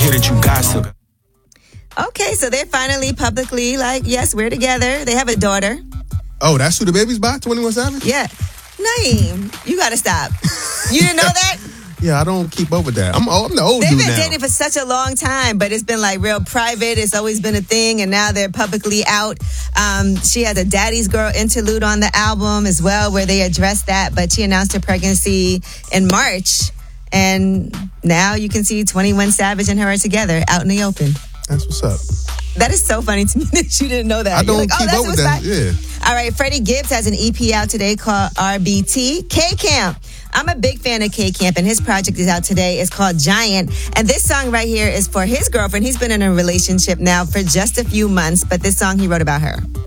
hear that you gossip. Okay, so they're finally publicly like, yes, we're together. They have a daughter. Oh, that's who the baby's by? 21 Savage? Yeah. Naeem, you got to stop. You didn't know that? Yeah, I don't keep up with that. I'm the old They've dude been now. dating for such a long time, but it's been like real private. It's always been a thing, and now they're publicly out. She has a Daddy's Girl interlude on the album as well, where they address that, but she announced her pregnancy in March, and now you can see 21 Savage and her are together out in the open. That's what's up. That is so funny to me that you didn't know that. I don't You're like, keep up with that. Yeah. All right, Freddie Gibbs has an EP out today called RBT. K-Camp. I'm a big fan of K-Camp, and his project is out today. It's called Giant. And this song right here is for his girlfriend. He's been in a relationship now for just a few months, but this song he wrote about her.